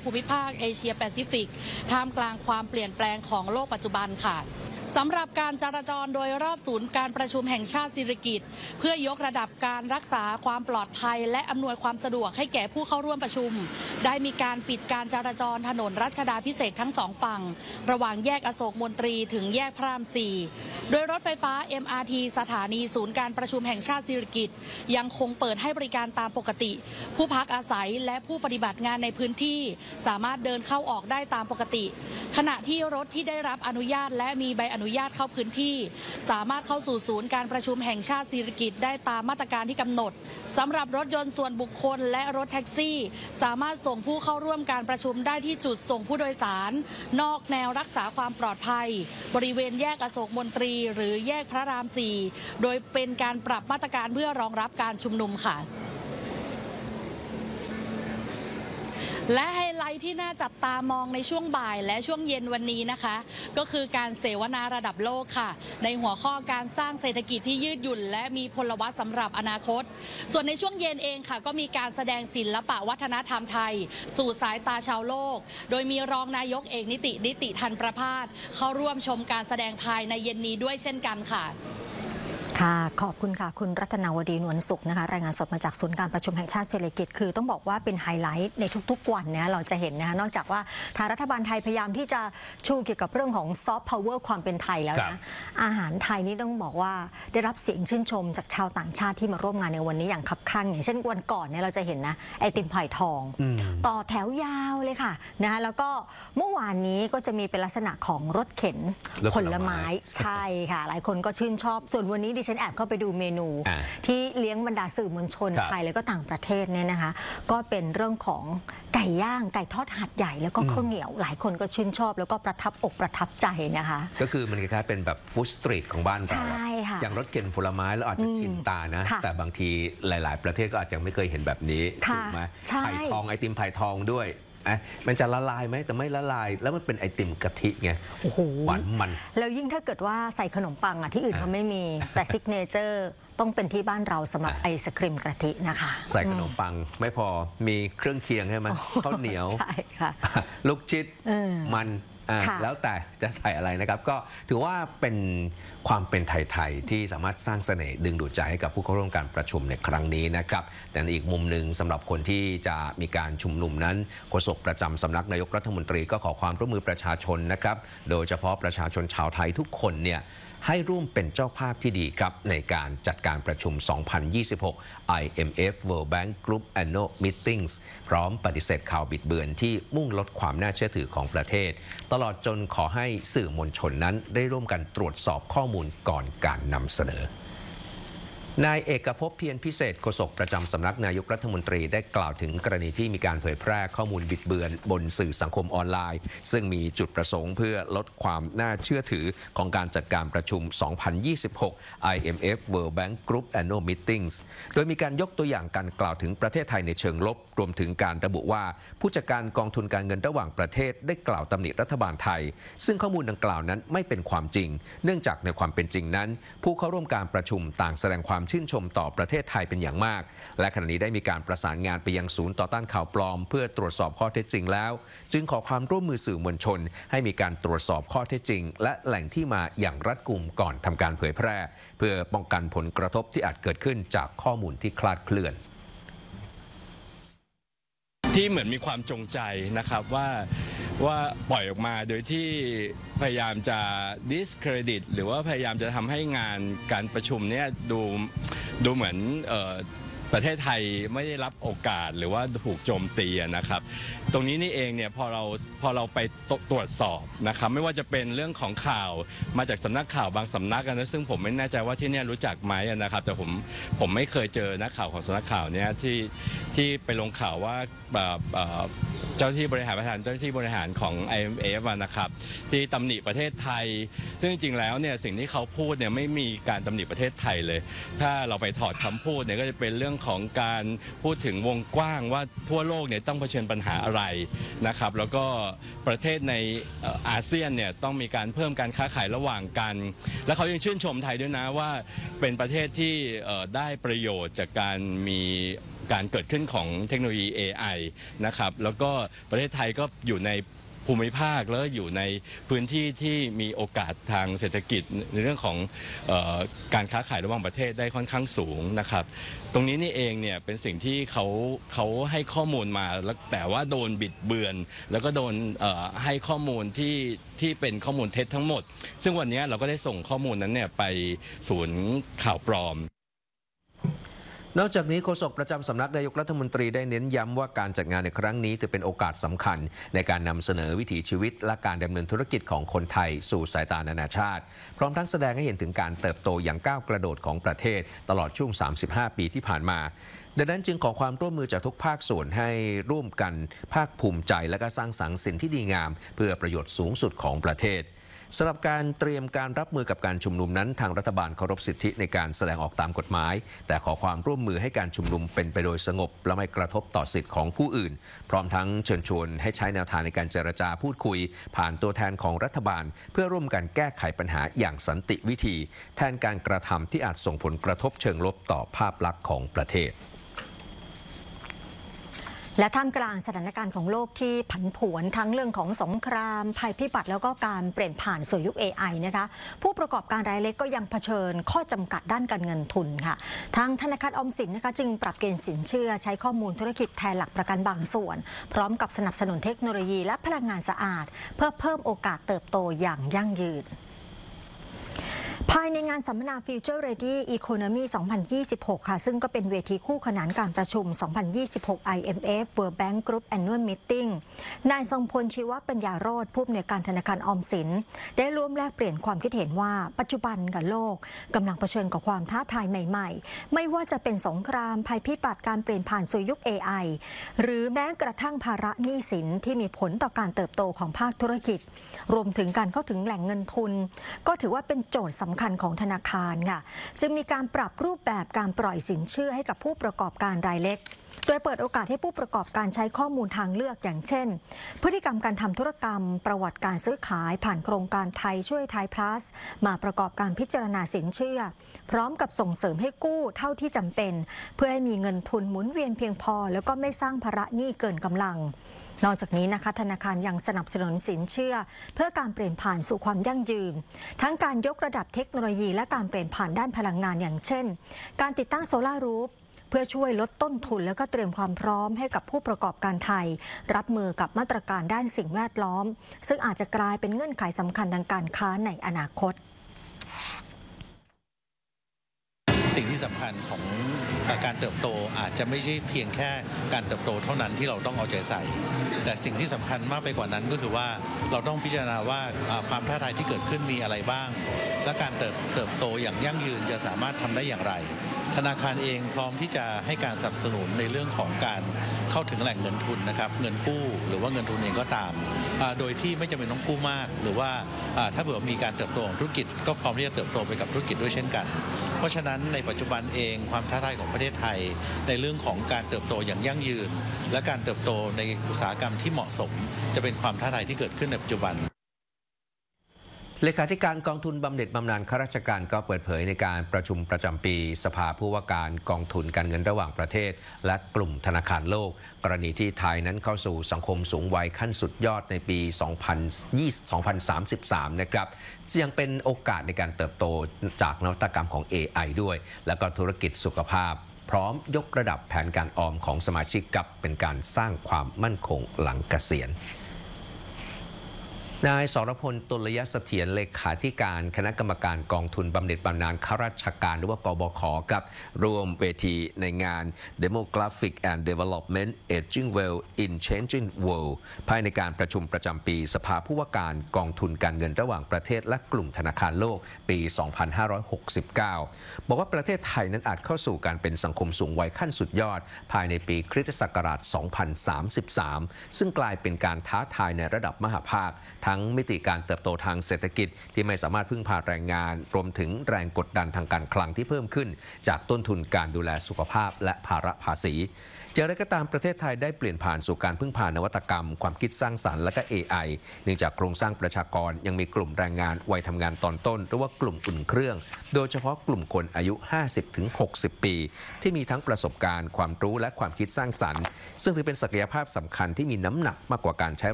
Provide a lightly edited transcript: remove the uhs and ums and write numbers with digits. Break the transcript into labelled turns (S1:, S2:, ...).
S1: ภูมิภาคเอเชียแปซิฟิกท่ามกลางความเปลี่ยนแปลงของโลกปัจจุบันค่ะสำหรับการจราจรโดยรอบศูนย์การประชุมแห่งชาติสิริกิติ์เพื่อยกระดับการรักษาความปลอดภัยและอำนวยความสะดวกให้แก่ผู้เข้าร่วมประชุมได้มีการปิดการจราจรถนนรัชดาภิเษกทั้งสองฝั่งระหว่างแยกอโศกมนตรีถึงแยกพระราม 4โดยรถไฟฟ้า MRT สถานีศูนย์การประชุมแห่งชาติสิริกิติ์ยังคงเปิดให้บริการตามปกติผู้พักอาศัยและผู้ปฏิบัติงานในพื้นที่สามารถเดินเข้าออกได้ตามปกติขณะที่รถที่ได้รับอนุญาตและมีใบอนุญาตเข้าพื้นที่สามารถเข้าสู่ศูนย์การประชุมแห่งชาติสิริกิติ์ได้ตามมาตรการที่กำหนดสำหรับรถยนต์ส่วนบุคคลและรถแท็กซี่สามารถส่งผู้เข้าร่วมการประชุมได้ที่จุดส่งผู้โดยสารนอกแนวรักษาความปลอดภัยบริเวณแยกอโศกมนตรีหรือแยกพระราม 4โดยเป็นการปรับมาตรการเพื่อรองรับการชุมนุมค่ะและไฮไลท์ที่น่าจับตามองในช่วงบ่ายและช่วงเย็นวันนี้นะคะก็คือการเสวนาระดับโลกค่ะในหัวข้อการสร้างเศรษฐกิจที่ยืดหยุ่นและมีพลวัตสำหรับอนาคตส่วนในช่วงเย็นเองค่ะก็มีการแสดงศิลปะวัฒนธรรมไทยสู่สายตาชาวโลกโดยมีรองนายกเอกนิติธันประภาสเข้าร่วมชมการแสดงภายในเย็นนี้ด้วยเช่นกันค่ะ
S2: ค่ะขอบคุณค่ะคุณรัตนาวดีนวลสุขนะคะรายงานสดมาจากศูนย์การประชุมแห่งชาติสิริกิติ์คือต้องบอกว่าเป็นไฮไลท์ในทุกๆวันเนี่ยเราจะเห็นนะคะนอกจากว่าทางรัฐบาลไทยพยายามที่จะชูเกี่ยวกับเรื่องของซอฟต์พาวเวอร์ความเป็นไทยแล้วนะอาหารไทยนี่ต้องบอกว่าได้รับเสียงชื่นชมจากชาวต่างชาติที่มาร่วมงานในวันนี้อย่างคับคั่งอย่างเช่นวันก่อนเนี่ยเราจะเห็นนะไอติมไผ่ทองต่อแถวยาวเลยค่ะนะคะแล้วก็เมื่อวานนี้ก็จะมีเป็นลักษณะของรถเข็นผลไม้ใช่ค่ะหลายคนก็ชื่นชอบส่วนวันนี้ฉันแอบเข้าไปดูเมนูที่เลี้ยงบรรดาสื่อมวลชนไทยและก็ต่างประเทศเนี่ยนะคะก็เป็นเรื่องของไก่ย่างไก่ทอดหัดใหญ่แล้วก็ข้าวเหนียวหลายคนก็ชื่นชอบแล้วก็ประทับอกประทับใจนะคะ
S3: ก็คือมันคล้ายๆเป็นแบบฟู้ดสตรีทของบ้านเราอย่างรถเข็นผลไม้เราอาจจะชินตานะแต่บางทีหลายๆประเทศก็อาจจะไม่เคยเห็นแบบนี้ถูกไหมไผ่ทองไอติมไผ่ทองด้วยมันจะละลายไหมแต่ไม่ละลายแล้วมันเป็นไอติมกะทิไงหวานมัน
S2: แล้วยิ่งถ้าเกิดว่าใส่ขนมปังที่อื่นเขาไม่มีแต่ซิกเนเจอร์ต้องเป็นที่บ้านเราสำหรับไอศครีมกะทินะคะ
S3: ใส่ขนมปังไม่พอมีเครื่องเคียงใช่ไหมข้าวเหนียว
S2: ใช่ค่ะ
S3: ลูกชิดมันแล้วแต่จะใส่อะไรนะครับก็ถือว่าเป็นความเป็นไทยๆที่สามารถสร้างเสน่ห์ดึงดูดใจให้กับผู้เข้าร่วมการประชุมในครั้งนี้นะครับแต่ในอีกมุมหนึ่งสำหรับคนที่จะมีการชุมนุมนั้นโฆษกประจำสำนักนายกรัฐมนตรีก็ขอความร่วมมือประชาชนนะครับโดยเฉพาะประชาชนชาวไทยทุกคนเนี่ยให้ร่วมเป็นเจ้าภาพที่ดีครับในการจัดการประชุม 2026 IMF World Bank Group Annual Meetings พร้อมปฏิเสธข่าวบิดเบือนที่มุ่งลดความน่าเชื่อถือของประเทศตลอดจนขอให้สื่อมวลชนนั้นได้ร่วมกันตรวจสอบข้อมูลก่อนการนำเสนอนายเอกภพเพียรพิเศษโฆษกประจำสำนักนายกรัฐมนตรีได้กล่าวถึงกรณีที่มีการเผยแพร่ข้อมูลบิดเบือนบนสื่อสังคมออนไลน์ซึ่งมีจุดประสงค์เพื่อลดความน่าเชื่อถือของการจัดการประชุม 2026 IMF World Bank Group Annual Meetings โดยมีการยกตัวอย่างการกล่าวถึงประเทศไทยในเชิงลบรวมถึงการระบุว่าผู้จัดการกองทุนการเงินระหว่างประเทศได้กล่าวตำหนิรัฐบาลไทยซึ่งข้อมูลดังกล่าวนั้นไม่เป็นความจริงเนื่องจากในความเป็นจริงนั้นผู้เข้าร่วมการประชุมต่างแสดงความชื่นชมต่อประเทศไทยเป็นอย่างมากและขณะนี้ได้มีการประสานงานไปยังศูนย์ต่อต้านข่าวปลอมเพื่อตรวจสอบข้อเท็จจริงแล้วจึงขอความร่วมมือสื่อมวลชนให้มีการตรวจสอบข้อเท็จจริงและแหล่งที่มาอย่างรัดกุมก่อนทำการเผยแพร่เพื่อป้องกันผลกระทบที่อาจเกิดขึ้นจากข้อมูลที่คลาดเคลื่อน
S4: ที่เหมือนมีความจงใจนะครับว่าปล่อยออกมาโดยที่พยายามจะ discredit หรือว่าพยายามจะทำให้งานการประชุมเนี่ยดูเหมือนประเทศไทยไม่ได้รับโอกาสหรือว่าถูกโจมตีนะครับตรงนี้นี่เองเนี่ยพอเราไปตรวจสอบนะครับไม่ว่าจะเป็นเรื่องของข่าวมาจากสำนักข่าวบางสำนักนะซึ่งผมไม่แน่ใจว่าที่นี่รู้จักไหมนะครับแต่ผมไม่เคยเจอนักข่าวของสำนักข่าวเนี่ยที่ไปลงข่าวว่าเจ้าที่บริหารประธานเจ้าที่บริหารของ IMF นะครับที่ตำหนิประเทศไทยซึ่งจริงๆแล้วเนี่ยสิ่งที่เขาพูดเนี่ยไม่มีการตำหนิประเทศไทยเลยถ้าเราไปถอดคำพูดเนี่ยก็จะเป็นเรื่องของการพูดถึงวงกว้างว่าทั่วโลกเนี่ยต้องเผชิญปัญหาอะไรนะครับแล้วก็ประเทศในอาเซียนเนี่ยต้องมีการเพิ่มการค้าขายระหว่างกันและเขายังชื่นชมไทยด้วยนะว่าเป็นประเทศที่ได้ประโยชน์จากการมีการเกิดขึ้นของเทคโนโลยี AI นะครับแล้วก็ประเทศไทยก็อยู่ในภูมิภาคแล้วอยู่ในพื้นที่ที่มีโอกาสทางเศรษฐกิจในเรื่องของการค้าขายระหว่างประเทศได้ค่อนข้างสูงนะครับตรงนี้นี่เองเนี่ยเป็นสิ่งที่เขาให้ข้อมูลมาแล้วแต่ว่าโดนบิดเบือนแล้วก็โดนให้ข้อมูลที่เป็นข้อมูลเท็จทั้งหมดซึ่งวันนี้เราก็ได้ส่งข้อมูลนั้นเนี่ยไปศูนย์ข่าวปลอม
S3: นอกจากนี้โฆษกประจำสำนักนายกรัฐมนตรีได้เน้นย้ำว่าการจัดงานในครั้งนี้ถือเป็นโอกาสสำคัญในการนำเสนอวิถีชีวิตและการดำเนินธุรกิจของคนไทยสู่สายตานานาชาติพร้อมทั้งแสดงให้เห็นถึงการเติบโตอย่างก้าวกระโดดของประเทศตลอดช่วง 35 ปีที่ผ่านมาดังนั้นจึงขอความร่วมมือจากทุกภาคส่วนให้ร่วมกันภาคภูมิใจและก็สร้างสรรค์สิ่งที่ดีงามเพื่อประโยชน์สูงสุดของประเทศสำหรับการเตรียมการรับมือกับการชุมนุมนั้นทางรัฐบาลเคารพสิทธิในการแสดงออกตามกฎหมายแต่ขอความร่วมมือให้การชุมนุมเป็นไปโดยสงบและไม่กระทบต่อสิทธิของผู้อื่นพร้อมทั้งเชิญชวนให้ใช้แนวทางในการเจรจาพูดคุยผ่านตัวแทนของรัฐบาลเพื่อร่วมกันแก้ไขปัญหาอย่างสันติวิธีแทนการกระทำที่อาจส่งผลกระทบเชิงลบต่อภาพลักษณ์ของประเทศ
S2: และท่ามกลางสถานการณ์ของโลกที่ผันผวนทั้งเรื่องของสงครามภัยพิบัติแล้วก็การเปลี่ยนผ่านสู่ยุค AI นะคะผู้ประกอบการรายเล็กก็ยังเผชิญข้อจำกัดด้านการเงินทุนค่ะทางธนาคารออมสินนะคะจึงปรับเกณฑ์สินเชื่อใช้ข้อมูลธุรกิจแทนหลักประกันบางส่วนพร้อมกับสนับสนุนเทคโนโลยีและพลังงานสะอาดเพื่อเพิ่มโอกาสเติบโตอย่างยั่งยืนภายในงานสัมมนา Future Ready Economy 2026 ค่ะซึ่งก็เป็นเวทีคู่ขนานการประชุม 2026 IMF World Bank Group Annual Meeting นายทรงพลชีวปัญญาโรจน์ผู้อำนวยการธนาคารออมสินได้ร่วมแลกเปลี่ยนความคิดเห็นว่าปัจจุบันกับโลกกำลังเผชิญกับความท้าทายใหม่ๆไม่ว่าจะเป็นสงครามภัยพิบัติการเปลี่ยนผ่านสู่ยุค AI หรือแม้กระทั่งภาระหนี้สินที่มีผลต่อการเติบโตของภาคธุรกิจรวมถึงการเข้าถึงแหล่งเงินทุนก็ถือว่าเป็นโจทย์สำคัญของธนาคารค่ะจึงมีการปรับรูปแบบการปล่อยสินเชื่อให้กับผู้ประกอบการรายเล็กโดยเปิดโอกาสให้ผู้ประกอบการใช้ข้อมูลทางเลือกอย่างเช่นพฤติกรรมการทำธุรกรรมประวัติการซื้อขายผ่านโครงการไทยช่วยไทย plus มาประกอบการพิจารณาสินเชื่อพร้อมกับส่งเสริมให้กู้เท่าที่จำเป็นเพื่อให้มีเงินทุนหมุนเวียนเพียงพอแล้วก็ไม่สร้างภาระหนี้เกินกำลังนอกจากนี้นะคะธนาคารยังสนับสนุนสินเชื่อเพื่อการเปลี่ยนผ่านสู่ความยั่งยืนทั้งการยกระดับเทคโนโลยีและการเปลี่ยนผ่านด้านพลังงานอย่างเช่นการติดตั้งโซลาร์รูฟเพื่อช่วยลดต้นทุนและก็เตรียมความพร้อมให้กับผู้ประกอบการไทยรับมือกับมาตรการด้านสิ่งแวดล้อมซึ่งอาจจะกลายเป็นเงื่อนไขสำคัญทางการค้าในอนาคต
S5: สิ่งที่สำคัญของการเติบโตอาจจะไม่ใช่เพียงแค่การเติบโตเท่านั้นที่เราต้องเอาใจใส่แต่สิ่งที่สำคัญมากไปกว่านั้นก็คือว่าเราต้องพิจารณาว่าความท้าทายที่เกิดขึ้นมีอะไรบ้างและการเติบโตอย่างยั่งยืนจะสามารถทำได้อย่างไรธนาคารเองพร้อมที่จะให้การสนับสนุนในเรื่องของการเข้าถึงแหล่งเงินทุนนะครับเงินกู้หรือว่าเงินทุนเองก็ตามโดยที่ไม่จำเป็นต้องกู้มากหรือว่าถ้าเผื่อมีการเติบโตของธุรกิจก็พร้อมที่จะเติบโตไปกับธุรกิจด้วยเช่นกันเพราะฉะนั้นในปัจจุบันเองความท้าทายของประเทศไทยในเรื่องของการเติบโตอย่างยั่งยืนและการเติบโตในอุตสาหกรรมที่เหมาะสมจะเป็นความท้าทายที่เกิดขึ้นในปัจจุบัน
S3: เลขาธิการกองทุนบำเหน็จบำนาญข้าราชการก็เปิดเผยในการประชุมประจำปีสภาผู้ว่าการกองทุนการเงินระหว่างประเทศและกลุ่มธนาคารโลกกรณีที่ไทยนั้นเข้าสู่สังคมสูงวัยขั้นสุดยอดในปี 2033 นะครับยังเป็นโอกาสในการเติบโตจากนวัตกรรมของ AI ด้วยและก็ธุรกิจสุขภาพพร้อมยกระดับแผนการออมของสมาชิกกับเป็นการสร้างความมั่นคงหลังเกษียณนายสรพล ตุลยเสถียรเลขาธิการคณะกรรมการกองทุนบำเหน็จบำนาญข้าราชการหรือว่ากบข.กับร่วมเวทีในงาน Demographic and Development Aging Well in Changing World ภายในการประชุมประจำปีสภาผู้ว่าการกองทุนการเงินระหว่างประเทศและกลุ่มธนาคารโลกปี 2569 บอกว่าประเทศไทยนั้นอาจเข้าสู่การเป็นสังคมสูงวัยขั้นสุดยอดภายในปีคริสตศักราช 2033 ซึ่งกลายเป็นการท้าทายในระดับมหภาคทั้งทั้งมิติการเติบโตทางเศรษฐกิจที่ไม่สามารถพึ่งพาแรงงานรวมถึงแรงกดดันทางการคลังที่เพิ่มขึ้นจากต้นทุนการดูแลสุขภาพและภาระภาษีอย่างไรก็ตามประเทศไทยได้เปลี่ยนผ่านสู่การพึ่งพานวัตกรรมความคิดสร้างสรรค์และก็ AI เนื่องจากโครงสร้างประชากรยังมีกลุ่มแรงงานวัยทำงานตอนต้นหรือว่ากลุ่มอุ่นเครื่องโดยเฉพาะกลุ่มคนอายุ 50-60 ปีที่มีทั้งประสบการณ์ความรู้และความคิดสร้างสรรค์ซึ่งถือเป็นศักยภาพสำคัญที่มีน้ำหนักมากกว่าการใช้